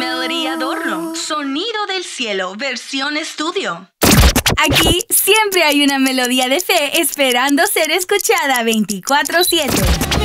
Melody Adorno, Sonido del Cielo, versión estudio. Aquí siempre hay una melodía de fe esperando ser escuchada 24/7.